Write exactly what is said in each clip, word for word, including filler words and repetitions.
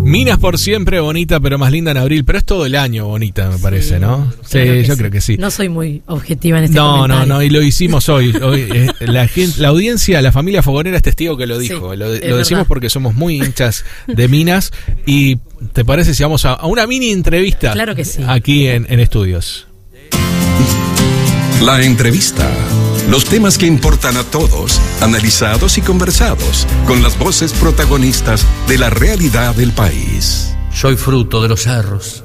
Minas por siempre, bonita pero más linda en abril, pero es todo el año bonita, me parece, sí, ¿no? Sí, claro yo sí. creo que sí. No soy muy objetiva en este no, comentario. No, no, y lo hicimos hoy. hoy eh, la, gente, la audiencia, la familia Fogonera es testigo que lo dijo. Sí, lo lo verdad. decimos porque somos muy hinchas de Minas. Y ¿te parece si vamos a, a una mini entrevista? Claro que sí. Aquí en, en Estudios. La entrevista. Los temas que importan a todos, analizados y conversados, con las voces protagonistas de la realidad del país. Soy fruto de los cerros.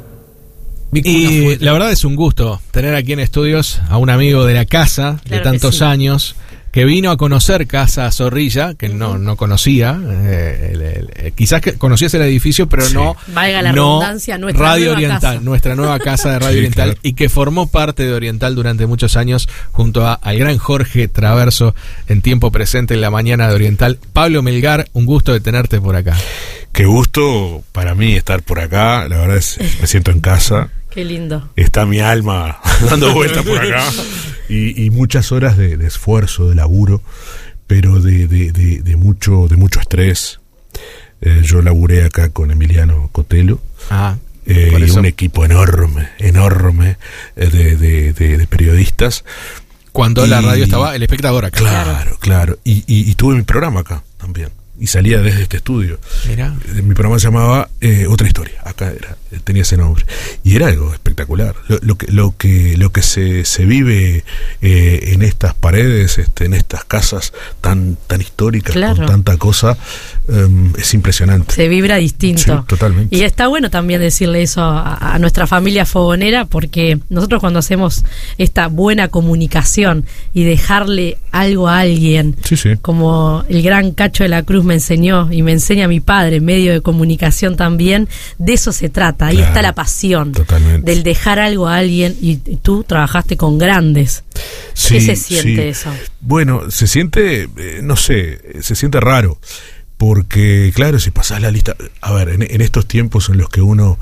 Y la verdad es un gusto tener aquí en Estudios a un amigo de la casa Claro de tantos sí. años, que vino a conocer Casa Zorrilla, que no, no conocía, eh, el, el, el, quizás que conocías el edificio, pero sí. no, valga la no redundancia, nuestra Radio nueva Oriental, casa. nuestra nueva casa de Radio sí, Oriental, claro. y que formó parte de Oriental durante muchos años junto a, al gran Jorge Traverso en tiempo presente en la mañana de Oriental. Pablo Melgar, un gusto de tenerte por acá. Qué gusto para mí estar por acá, la verdad es me siento en casa. Qué lindo. Está mi alma dando vueltas por acá y, y muchas horas de, de esfuerzo, de laburo, pero de, de, de, de mucho de mucho estrés. Eh, yo laburé acá con Emiliano Cotelo Ah, eh, y eso. un equipo enorme, enorme eh, de, de, de, de periodistas. Cuando y, la radio estaba El Espectador acá. Claro, claro. Y, y, y tuve mi programa acá también. Y salía desde este estudio. Mirá. Mi programa se llamaba eh, Otra Historia. Acá era, tenía ese nombre. Y era algo espectacular. Lo, lo que, lo que, lo que se, se vive eh, en estas paredes, este, en estas casas tan, tan históricas, Claro. con tanta cosa, um, es impresionante. Se vibra distinto. Sí, totalmente. Y está bueno también decirle eso a, a nuestra familia fogonera, porque nosotros cuando hacemos esta buena comunicación y dejarle algo a alguien, Sí, sí. como el gran Cacho de la Cruz me enseñó y me enseña mi padre, medio de comunicación también, de eso se trata. Ahí Claro, está la pasión totalmente. del dejar algo a alguien, y tú trabajaste con grandes. Sí, ¿Qué se siente sí. eso? Bueno, se siente, eh, no sé, se siente raro. Porque, claro, si pasás la lista... A ver, en, en estos tiempos en los que uno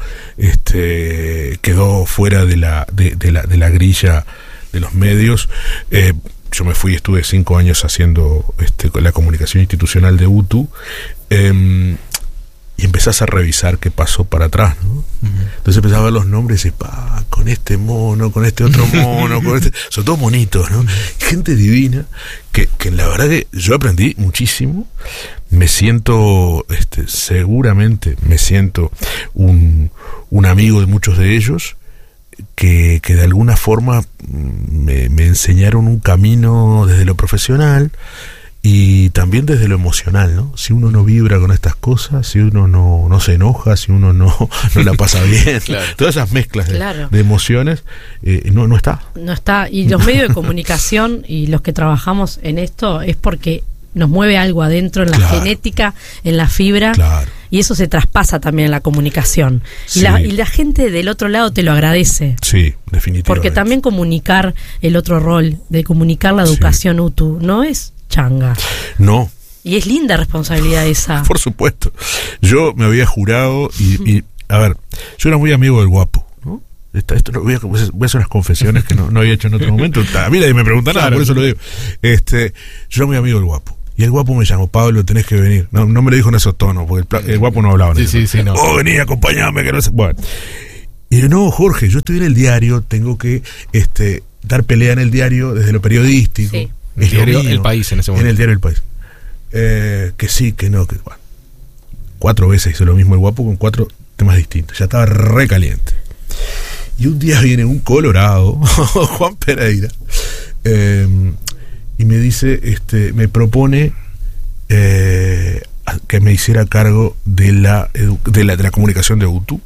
este, quedó fuera de la, de, de la, de la grilla de los medios... Eh, yo me fui, estuve cinco años haciendo este, la comunicación institucional de U T U, eh, y empezás a revisar qué pasó para atrás, ¿no? Uh-huh. Entonces empezás a ver los nombres y pa, con este mono, con este otro mono, con este, son todos monitos, ¿no? Gente divina, que, que la verdad que yo aprendí muchísimo, me siento, este, seguramente me siento un, un amigo de muchos de ellos, que, que de alguna forma me, me enseñaron un camino desde lo profesional y también desde lo emocional, ¿no? Si uno no vibra con estas cosas, si uno no, no se enoja, si uno no, no la pasa bien, claro. Todas esas mezclas de, Claro. de emociones, eh, no, no está. No está. Y los medios de comunicación y los que trabajamos en esto es porque nos mueve algo adentro, en la Claro. genética, en la fibra, Claro. y eso se traspasa también en la comunicación. Sí. Y, la, y la gente del otro lado te lo agradece. Sí, definitivamente. Porque también comunicar el otro rol, de comunicar la educación Sí. U T U, no es changa. No. Y es linda responsabilidad esa. Por supuesto. Yo me había jurado y, y a ver, yo era muy amigo del Guapo, ¿no? Esta, esto no, voy, a, voy a hacer unas confesiones que no, no había hecho en otro momento. A mí nadie me pregunta nada, Claro. por eso lo digo. Este, yo era muy amigo del Guapo. Y el Guapo me llamó, Pablo, tenés que venir. No, no me lo dijo en esos tonos, porque el, pla- el Guapo no hablaba en Sí, eso. sí, sí, no. Oh, vení, acompañame, que no sé. Bueno. Y yo, no, Jorge, yo estoy en el diario, tengo que este, dar pelea en el diario desde lo periodístico. Sí. El Es lo diario mío. El País en ese En momento. el diario El País. Eh, que sí, que no, que bueno. Cuatro veces hizo lo mismo el Guapo con cuatro temas distintos. Ya estaba re caliente. Y un día viene un colorado, Juan Pereira, eh, y me dice, este, me propone eh, que me hiciera cargo de la, edu- de la de la comunicación de U T U.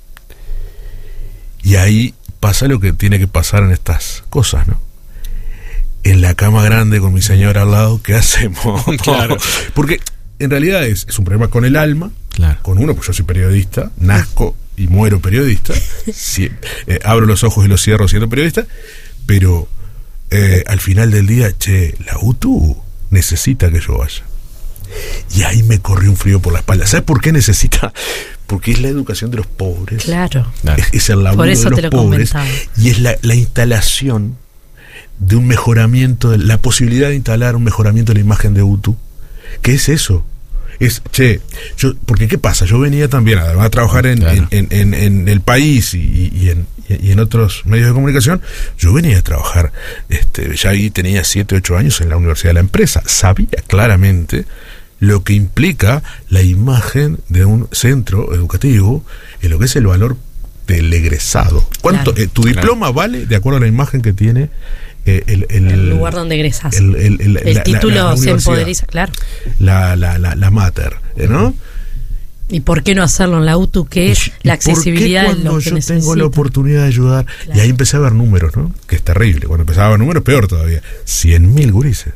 Y ahí pasa lo que tiene que pasar en estas cosas, ¿no? En la cama grande con mi señora al lado, ¿qué hacemos? Claro. Porque en realidad es, es un problema con el alma, Claro. con uno, pues yo soy periodista, nazco y muero periodista, si, eh, abro los ojos y los cierro siendo periodista, pero eh, al final del día, che, la U T U necesita que yo vaya. Y ahí me corrió un frío por la espalda. ¿Sabes por qué necesita? Porque es la educación de los pobres. Claro. Claro. Es, es el laburo Por eso de los te lo pobres. comentaba. Y es la, la instalación de un mejoramiento, la posibilidad de instalar un mejoramiento de la imagen de U T U. ¿Qué es eso? es, che, yo, porque ¿qué pasa? Yo venía también, además de trabajar en, claro. en, en, en, en el país y, y, en, y en otros medios de comunicación, yo venía a trabajar, este, ya ahí tenía siete, ocho años en la Universidad de la Empresa, sabía claramente lo que implica la imagen de un centro educativo en lo que es el valor del egresado. ¿Cuánto? Claro. Eh, tu diploma claro. vale de acuerdo a la imagen que tiene eh, el, el, el lugar donde egresas. El, el, el, el la, título la, la se empoderiza, claro. La, la, la, la mater, ¿no? ¿Y por qué no hacerlo en la U T U, que es la accesibilidad de lo que yo necesita? Tengo la oportunidad de ayudar, claro. y ahí empecé a ver números, ¿no? Que es terrible. Cuando empezaba a ver números, peor todavía. cien mil gurises.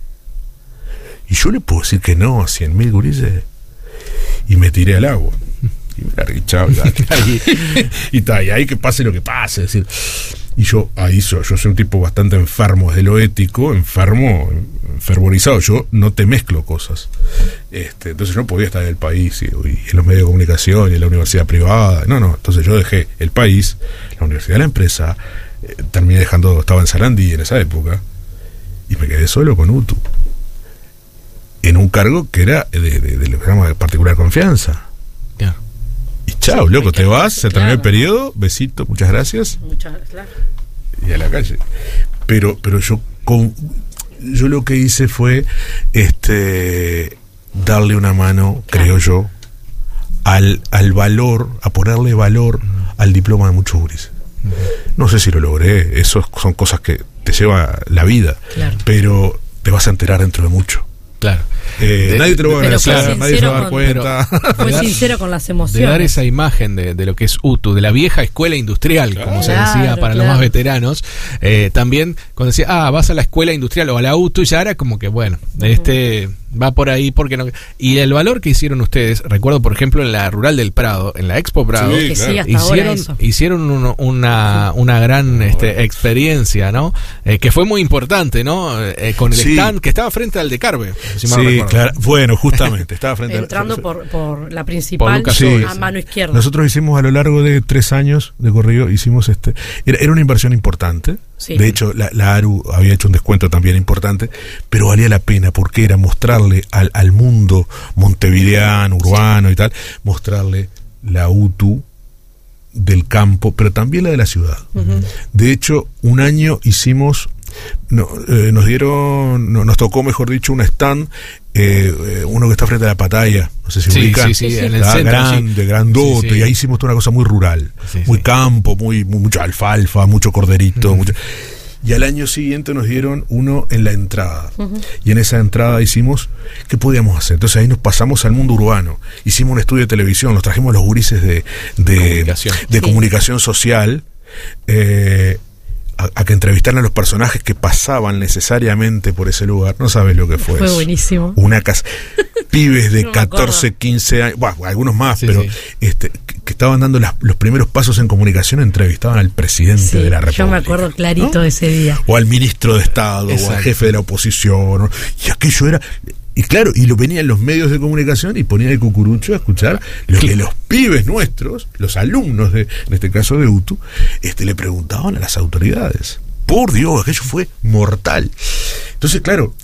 Y yo le puedo decir que no a cien mil gurises. Y me tiré al agua. Y me largué, chao, y, y, y, y ahí que pase lo que pase, es decir, y yo ahí soy, yo soy un tipo bastante enfermo desde lo ético, enfermo, fervorizado, yo no te mezclo cosas, este, entonces no podía estar en el país y, y en los medios de comunicación y en la universidad privada, no, no, entonces yo dejé el país, la universidad de la empresa, eh, terminé dejando, estaba en Sarandí en esa época, y me quedé solo con U T U, en un cargo que era de, de, de, de lo que llamamos de particular confianza. Yeah. Y chao, sí, loco, te vas, se terminó claro. el periodo, besito, muchas gracias. Muchas gracias. Y a la calle. Pero, pero yo con, yo lo que hice fue este darle una mano, claro. creo yo, al, al valor, a ponerle valor uh-huh. al diploma de muchos gurises. Uh-huh. No sé si lo logré, eso son cosas que te lleva la vida, claro. pero te vas a enterar dentro de mucho. Claro. Eh, de, nadie te lo va a agradecer, nadie se va a dar con, cuenta. Fue sincero con las emociones. De dar esa imagen de, de lo que es U T U, de la vieja escuela industrial, claro, como se decía para claro. los más veteranos. Eh, también, cuando decía, ah, vas a la escuela industrial o a la U T U, ya era como que, bueno, uh-huh. este va por ahí, porque no. Y el valor que hicieron ustedes, recuerdo, por ejemplo, en la Rural del Prado, en la Expo Prado, sí, que claro. sí, hasta hicieron, ahora hicieron uno, una, una gran este, experiencia, ¿no? Eh, que fue muy importante, ¿no? Eh, con el sí. stand que estaba frente al de Carve. Si mal sí, no claro. Bueno, justamente, estaba frente entrando al, por, por la principal por sí, a mano izquierda. Nosotros hicimos a lo largo de tres años de corrido, hicimos este, era, era una inversión importante. Sí. De hecho, la, la ARU había hecho un descuento también importante, pero valía la pena porque era mostrarle al, al mundo montevideano, urbano sí. y tal, mostrarle la U T U del campo, pero también la de la ciudad. Uh-huh. De hecho, un año hicimos, no, eh, nos dieron, no, nos tocó, mejor dicho, un stand, eh, uno que está frente a la Pataya, no sé si sí, ubican, sí, sí, en el centro, grande, sí. grandote, sí, sí. y ahí hicimos toda una cosa muy rural, sí, muy sí. campo, muy, muy mucha alfalfa, mucho corderito, uh-huh. mucho. Y al año siguiente nos dieron uno en la entrada. Uh-huh. Y en esa entrada hicimos, ¿qué podíamos hacer? Entonces ahí nos pasamos al mundo urbano. Hicimos un estudio de televisión, los trajimos los gurises de, de, comunicación. de sí. comunicación social, eh, a, a que entrevistaran a los personajes que pasaban necesariamente por ese lugar. No sabes lo que fue. Fue eso. buenísimo. Una casa, pibes de no catorce, quince años, bueno, algunos más, sí, pero sí. este que, que estaban dando las, los primeros pasos en comunicación, entrevistaban al presidente sí, de la República. Yo me acuerdo clarito de ¿no? ese día. O al ministro de Estado, exacto. o al jefe de la oposición, ¿no? Y aquello era... Y claro, y lo venían los medios de comunicación y ponían el cucurucho a escuchar lo que los pibes nuestros, los alumnos de, en este caso de U T U, este, le preguntaban a las autoridades. Por Dios, aquello fue mortal. Entonces, claro,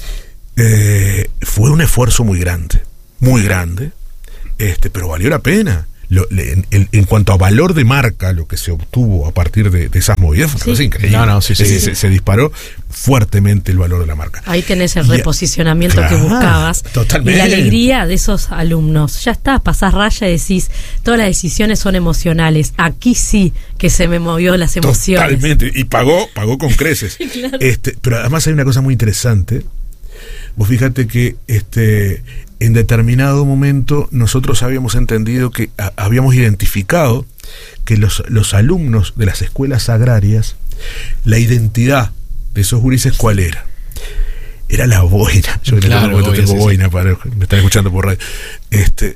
eh, fue un esfuerzo muy grande, muy grande, este, pero valió la pena. Lo, le, en, en, en cuanto a valor de marca, lo que se obtuvo a partir de, de esas movidas, fue sí. increíble. No, no, sí, sí, se, sí. Se, se disparó fuertemente el valor de la marca. Ahí tenés el y, reposicionamiento claro, que buscabas. Totalmente. Y la alegría de esos alumnos. Ya está, pasás raya y decís, todas las decisiones son emocionales. Aquí sí que se me movió las emociones. Totalmente. Y pagó, pagó con creces. Claro. Este, pero además hay una cosa muy interesante. Vos fíjate que este en determinado momento nosotros habíamos entendido que a, habíamos identificado que los, los alumnos de las escuelas agrarias, la identidad de esos gurises, ¿cuál era? Era la boina. Yo en claro, este momento tengo sí, boina, sí. Para, me están escuchando por radio. Este,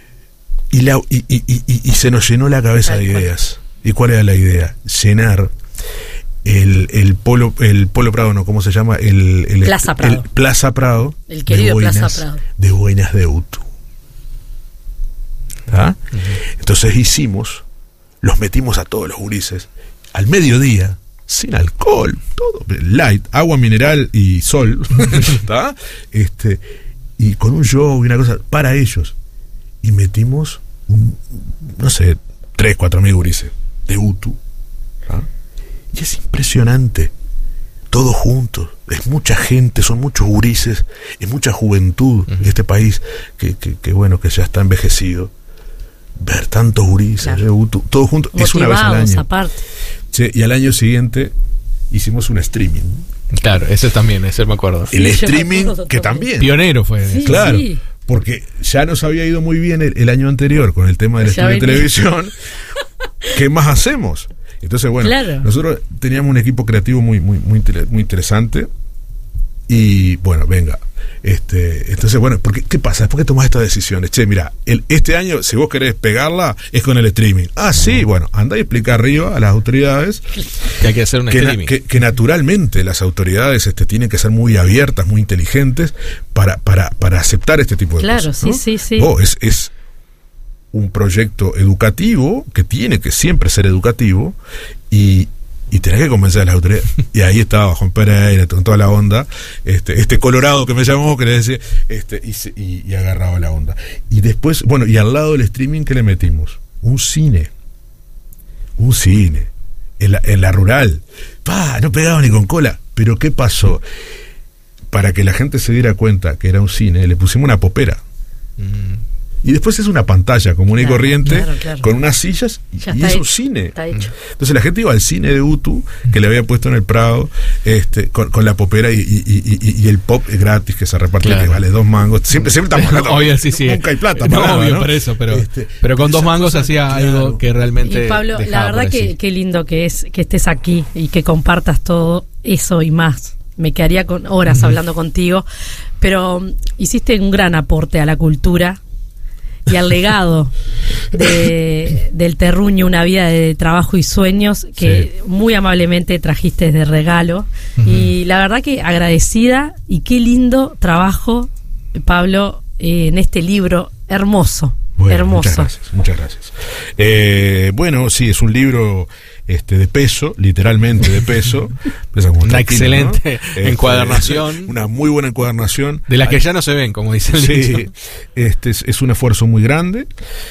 y, la, y, y, y, y se nos llenó la cabeza de ideas. ¿Y cuál era la idea? Llenar el, el polo el polo Prado, no, ¿cómo se llama? El, el Plaza Prado. El Plaza Prado. El querido boinas, Plaza Prado. De boinas de U T U. ¿Ah? Uh-huh. Entonces hicimos, los metimos a todos los gurises al mediodía, sin alcohol, todo light, agua mineral y sol, ¿tá? Este, y con un show y una cosa para ellos. Y metimos, un, no sé, tres, cuatro mil gurises de UTU. ¿Ah? Y es impresionante. Todos juntos. Es mucha gente, son muchos gurises, es mucha juventud en uh-huh. este país que, que, que, bueno, que ya está envejecido. Ver tantos gurises, claro. de UTU, todos juntos. Motivados, es una vez al año. Aparte. Sí, y al año siguiente hicimos un streaming. Claro, ese también, ese me acuerdo. El sí, streaming que también. Pionero fue. Sí, claro. Sí. Porque ya nos había ido muy bien el, el año anterior con el tema del streaming de televisión. ¿Qué más hacemos? Entonces, bueno, claro. nosotros teníamos un equipo creativo muy, muy, muy, muy interesante. Y bueno, venga. Este, entonces, bueno, ¿por qué, ¿qué pasa? ¿Por qué tomás estas decisiones? Che, mira, el, este año, si vos querés pegarla, es con el streaming. Ah, sí, bueno, andá y explica arriba a las autoridades que hay que hacer un que, streaming. Que, que naturalmente las autoridades este, tienen que ser muy abiertas, muy inteligentes para, para, para aceptar este tipo de claro, cosas. Claro, sí, ¿no? sí, sí. Oh, es, es un proyecto educativo que tiene que siempre ser educativo y y tenés que convencer a las autoridades. Y ahí estaba Juan Pereira con toda la onda, este, este colorado que me llamó, que le decía, este, y, se, y, y agarraba la onda. Y después, bueno, y al lado del streaming, ¿qué le metimos? Un cine. Un cine. En la, en la rural. ¡Pah! No pegaba ni con cola. Pero ¿qué pasó? Para que la gente se diera cuenta que era un cine, le pusimos una popera. Mm. Y después es una pantalla común y claro, corriente, claro, claro. con unas sillas, y, y es un cine. Está hecho. Entonces la gente iba al cine de UTU, que le había puesto en el Prado, este, con, con la popera y, y, y, y el pop gratis que se reparte, claro. que vale dos mangos. Siempre, siempre estamos hablando. Obvio, sí, sí. Nunca hay plata. No, para obvio, nada, ¿no? por eso, pero, este, pero con dos mangos hacía claro. algo que realmente. Y Pablo, la verdad que qué lindo que es que estés aquí y que compartas todo eso y más. Me quedaría con horas uh-huh. hablando contigo, pero hiciste un gran aporte a la cultura y al legado de, del Terruño, una vida de trabajo y sueños que sí. muy amablemente trajiste de regalo. Uh-huh. Y la verdad que agradecida y qué lindo trabajo, Pablo, eh, en este libro hermoso. Bueno, hermoso. Muchas gracias, muchas gracias. Eh, bueno, sí, es un libro este de peso, literalmente de peso. Pesa como una kilo, excelente ¿no? encuadernación. Este, una muy buena encuadernación. De las que ya no se ven, como dice el sí, dicho. Este es, es un esfuerzo muy grande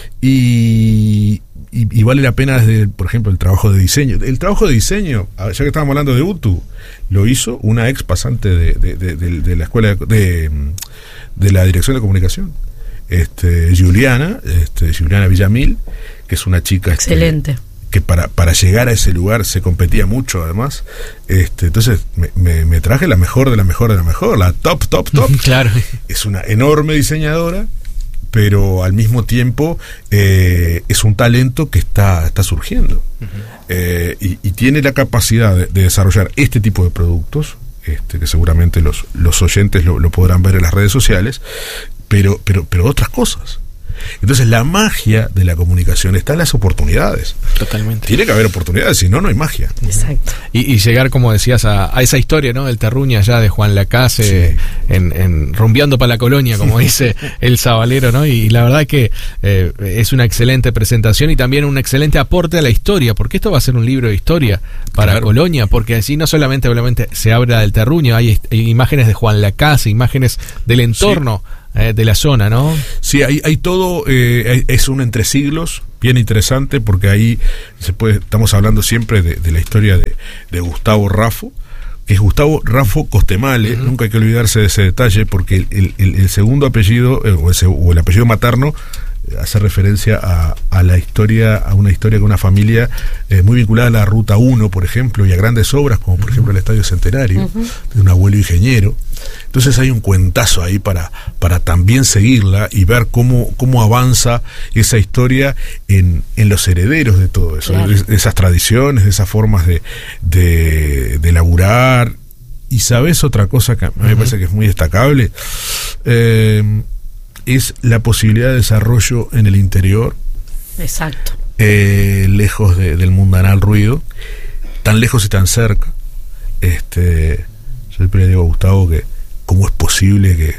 y, y, y vale la pena desde, por ejemplo, el trabajo de diseño. El trabajo de diseño, ya que estábamos hablando de UTU, lo hizo una ex pasante de, de, de, de, de la escuela de, de, de la Dirección de Comunicación. Este, Juliana, este, Juliana Villamil, que es una chica excelente, este, que para, para llegar a ese lugar se competía mucho además, este, entonces me, me, me traje la mejor de la mejor de la mejor, la top, top, top. Claro. Es una enorme diseñadora, pero al mismo tiempo eh, es un talento que está, está surgiendo. Uh-huh. eh, y, y tiene la capacidad de, de desarrollar este tipo de productos, este, que seguramente los, los oyentes lo, lo podrán ver en las redes sociales, pero, pero, pero otras cosas. Entonces la magia de la comunicación está en las oportunidades. Totalmente. Tiene que haber oportunidades, si no, no hay magia. Exacto. Y, y llegar, como decías, a, a esa historia, ¿no? El Terruña ya de Juan Lacase, sí. en, en rumbeando para la colonia, como dice el sabalero, ¿no? Y, y la verdad que eh, es una excelente presentación y también un excelente aporte a la historia, porque esto va a ser un libro de historia para claro. Colonia, porque así no solamente obviamente se habla del Terruño, hay, hay imágenes de Juan Lacase, imágenes del entorno. Sí. Eh, de la zona, ¿no? Sí, hay, hay todo, eh, es un entresiglos bien interesante porque ahí se puede, estamos hablando siempre de, de la historia de, de Gustavo Raffo, que es Gustavo Raffo Costemale, uh-huh. nunca hay que olvidarse de ese detalle porque el, el, el segundo apellido, eh, o, el, o el apellido materno, hace referencia a, a la historia, a una historia con una familia eh, muy vinculada a la Ruta uno, por ejemplo, y a grandes obras, como por uh-huh. ejemplo el Estadio Centenario, uh-huh. de un abuelo ingeniero. Entonces hay un cuentazo ahí para, para también seguirla y ver cómo, cómo avanza esa historia en, en los herederos de todo eso, claro. de, de esas tradiciones, de esas formas de, de, de laburar. Y sabes otra cosa que a mí uh-huh. me parece que es muy destacable, eh, es la posibilidad de desarrollo en el interior. Exacto. Eh, lejos de, del mundanal ruido, tan lejos y tan cerca. Este, yo siempre le digo a Gustavo que cómo es posible que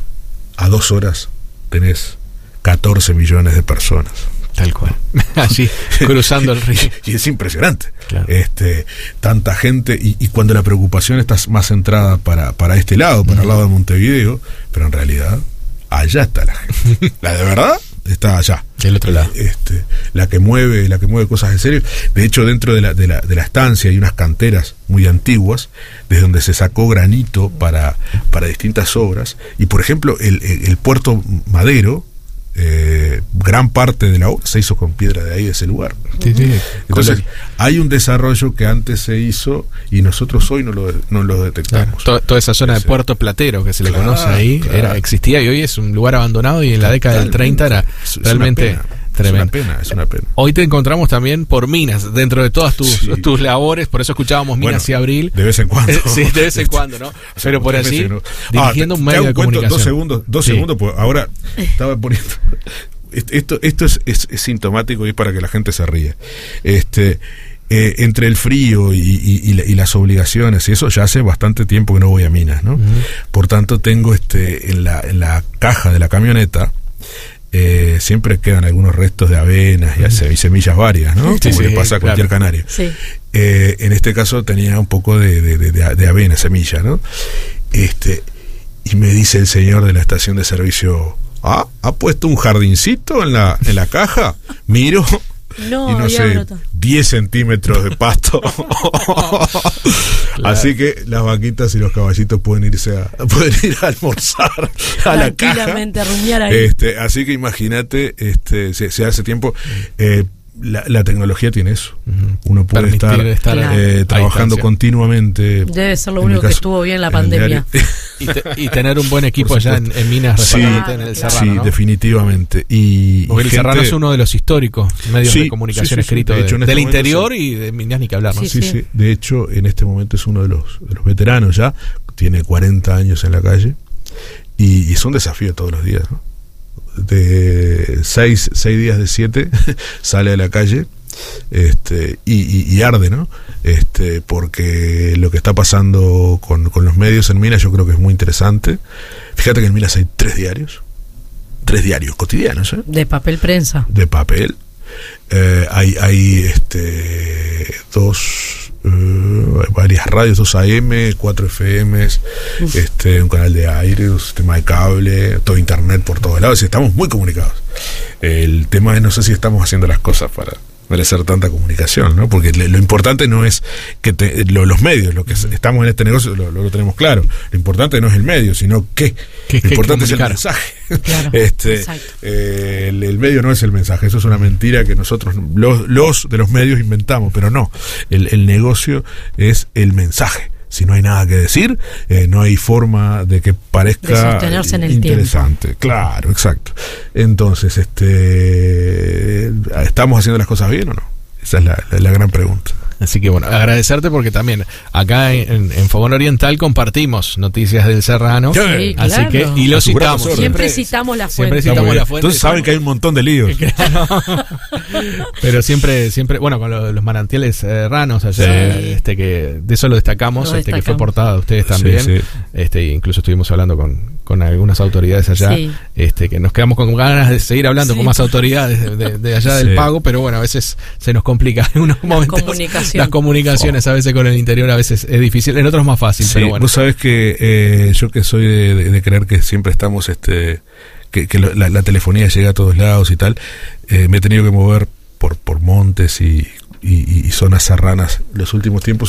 a dos horas tenés catorce millones de personas. Tal cual. Así, cruzando el río. Y es impresionante. Claro. Este, tanta gente, y, y cuando la preocupación está más centrada para, para este lado, para uh-huh. el lado de Montevideo, pero en realidad allá está la gente. La de verdad está allá. Del otro lado. Este, la que mueve, la que mueve cosas en serio. De hecho, dentro de la, de la, de la estancia hay unas canteras muy antiguas, desde donde se sacó granito para, para distintas obras. Y por ejemplo, el, el, el Puerto Madero, Eh, gran parte de la obra se hizo con piedra de ahí, de ese lugar. Sí, sí. Entonces hay un desarrollo que antes se hizo y nosotros hoy no lo, no lo detectamos. Claro, toda esa zona Ese. de Puerto Platero que se le claro, conoce ahí claro. era existía y hoy es un lugar abandonado, y en la década del treinta era es, realmente es tremendo. Es una pena, es una pena. Hoy te encontramos también por Minas, dentro de todas tus, sí. tus labores, por eso escuchábamos Minas bueno, y Abril. De vez en cuando. Sí, de vez en cuando, ¿no? Pero por así, no. dirigiendo ah, te, un medio de comunicación. Dos segundos, dos sí. segundos, pues ahora estaba poniendo... Esto, esto es, es, es sintomático y es para que la gente se ríe. Este, eh, entre el frío y, y, y, y las obligaciones y eso, ya hace bastante tiempo que no voy a Minas, ¿no? Uh-huh. Por tanto, tengo este en la, en la caja de la camioneta eh, siempre quedan algunos restos de avenas uh-huh. y semillas varias, ¿no? Sí, Como sí, le pasa a cualquier claro. canario. Sí. Eh, en este caso tenía un poco de, de, de, de avena, semilla, ¿no? Este, y me dice el señor de la estación de servicio: Ah, ¿ha puesto un jardincito en la, en la caja? Miro no, y no sé, brota. diez centímetros de pasto. Claro. Así que las vaquitas y los caballitos pueden irse a, pueden ir a almorzar a la caja. Tranquilamente, a rumiar ahí. Este, así que imagínate, este, se, se hace tiempo. Eh, La, la tecnología tiene eso. Uh-huh. Uno puede Permitir estar, estar eh, trabajando continuamente. Debe ser lo único que estuvo bien la pandemia. y, te, y tener un buen equipo allá en, en Minas, sí, en el Serrano. Sí, ¿no? Definitivamente. Y, Porque y el gente, Serrano es uno de los históricos medios sí, de comunicación sí, sí, escritos sí. de de, este del interior sí. y de Minas, ni que hablar, ¿no? Sí sí, sí, sí. De hecho, en este momento es uno de los, de los veteranos ya. Tiene cuarenta años en la calle. Y, y es un desafío todos los días, ¿no? De seis, seis días de siete sale a la calle este y, y, y arde, ¿no? Este, porque lo que está pasando con, con los medios en Minas yo creo que es muy interesante. Fíjate que en Minas hay tres diarios, tres diarios cotidianos, ¿eh? De papel prensa. De papel. Eh, hay, hay este dos uh, varias radios, dos A M, cuatro F Ms, Uf. este un canal de aire, un sistema de cable, todo internet por todos lados, y estamos muy comunicados. El tema es, no sé si estamos haciendo las cosas para merecer tanta comunicación, ¿no? Porque le, lo importante no es que te, lo, los medios, lo que uh-huh. estamos en este negocio lo, lo, lo tenemos claro. Lo importante no es el medio, sino qué. ¿Qué lo importante es el comunicar? mensaje. Claro, este, eh, el, el medio no es el mensaje, eso es una mentira que nosotros, los, los de los medios inventamos, pero no. El, el negocio es el mensaje. Si no hay nada que decir, eh, no hay forma de que parezca de en el interesante. Tiempo. Claro, exacto. Entonces, este, ¿estamos haciendo las cosas bien o no? Esa es la, la, la gran pregunta. Así que bueno, agradecerte porque también acá en, en Fogón Oriental compartimos noticias del Serrano. Sí, así claro. que, y lo citamos. Siempre, siempre citamos la fuente. Siempre citamos la fuente. Entonces saben que hay un montón de líos. Claro. Pero siempre, siempre, bueno, con lo, los manantiales serranos allá, sí. este que de eso lo destacamos, lo este destacamos. Que fue portada de ustedes también. Sí, sí. Este, incluso estuvimos hablando con, con algunas autoridades allá, sí. este, que nos quedamos con ganas de seguir hablando sí. con más autoridades de, de, de allá sí. del pago, pero bueno, a veces se nos complica en unos momentos. Las comunicaciones oh. a veces con el interior a veces es difícil, en otros más fácil, sí, pero bueno. Vos sabés que eh, yo que soy de, de, de creer que siempre estamos, este que, que la, la telefonía llega a todos lados y tal, eh, me he tenido que mover por, por montes y, y, y zonas serranas los últimos tiempos.